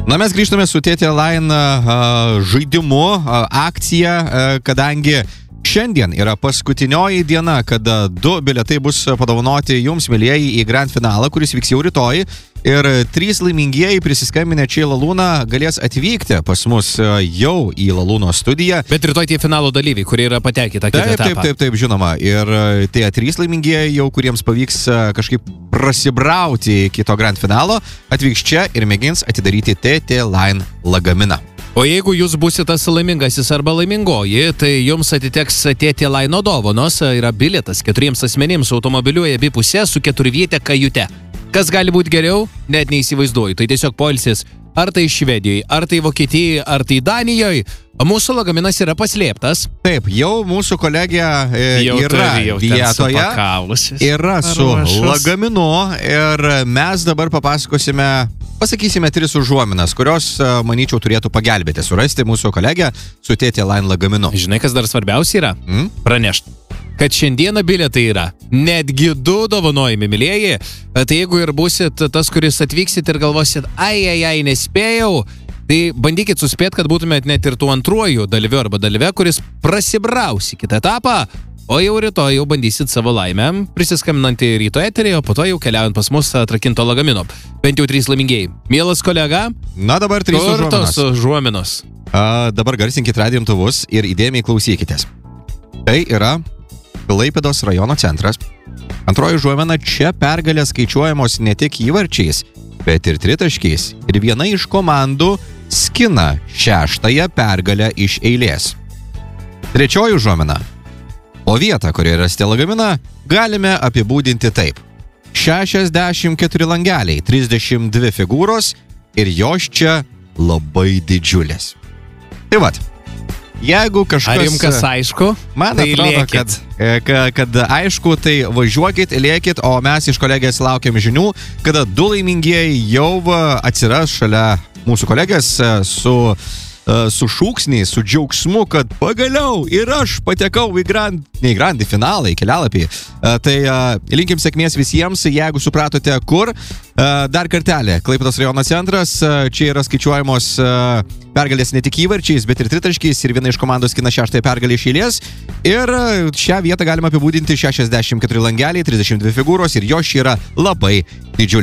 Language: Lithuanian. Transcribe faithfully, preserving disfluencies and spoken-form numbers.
Na, mes grįžtame su Tėtė Line uh, žaidimu, uh, akcija, uh, kadangi šiandien yra paskutinioji diena, kada du bilietai bus padovanoti jums, mielieji, į Grand finalą, kuris vyks jau rytoj. Ir trys laimingieji prisiskambinę čia į Lalūną galės atvykti pas mus jau į Lalūno studiją. Bet rytoj tie finalo dalyviai, kurie yra patekę tą kitą etapą. Taip, taip, taip, žinoma. Ir tie trys laimingieji jau, kuriems pavyks kažkaip prasibrauti iki to Grand finalo, atvyks čia ir mėgins atidaryti Tėtė Line lagaminą. O jeigu jūs būsite tas laimingasis arba laimingoji, tai jums atiteks Tėtė Line dovanos. Yra bilietas keturiems asmenims automobiliu į abi pusės su keturviete kajute. Kas gali būti geriau? Net neįsivaizduoju. Tai tiesiog poilsis. Ar tai Švedijoje, ar tai Vokietijoje, ar tai Danijoje. Mūsų lagaminas yra paslėptas. Taip, jau mūsų kolegė e, jau yra vietoje, yra su lagaminu ir mes dabar papasakosime, pasakysime tris užuominas, kurios, manyčiau, turėtų pagelbėti surasti mūsų kolegę su Tėtė Line lagaminu. Žinai, kas dar svarbiausia yra? Mm? Pranešti, kad šiandieną bilietai yra netgi du dovanojami, mylėjai. Tai jeigu ir būsit tas, kuris atvyksit ir galvosit, ai, ai, ai, nespėjau, tai bandykit suspėti, kad būtumėt net ir tų antruoju dalyviu arba dalyve, kuris prasibraus į kitą etapą, o jau rytoj jau bandysit savo laimę, prisiskambinant į ryto eterį, o po to jau keliaujant pas mus atrakinto lagamino. Bent jau trys laimingieji. Mielas kolega, na dabar trys užuominos. užuominos. A, dabar garsinkit radijo imtuvus ir įdėmiai klausykitės. Tai yra Klaipėdos rajono centras. Antroji užuomina, čia pergalės skaičiuojamos ne tik įvarčiais, bet ir tritaškiais. Ir viena iš komandų skina šeštąją pergalę iš eilės. Trečioji užuomina. O vietą, kurioje rasite lagaminą, galime apibūdinti taip. šešiasdešimt keturi langeliai, trisdešimt dvi figūros ir jos čia labai didžiulės. Tai vat. Jeigu kažkas... Ar jums kas aišku? Man tai atrodo, kad, kad, kad aišku, tai važiuokit, lėkit, o mes iš kolegės laukiam žinių, kada du laimingieji jau atsiras šalia mūsų kolegės su, su šūksniais, su džiaugsmu, kad pagaliau ir aš patekau į grand, ne į grandį finalą, į kelialapį. Tai linkim sėkmės visiems, jeigu supratote kur. Dar kartelį, Klaipėdos rajono centras, čia yra skaičiuojamos pergalės ne tik įvarčiais, bet ir tritaškiais ir viena iš komandos skina šeštąją pergalę iš eilės. Ir šią vietą galima apibūdinti šešiasdešimt keturi langeliai, trisdešimt dvi figūros ir jos yra labai didžiulės.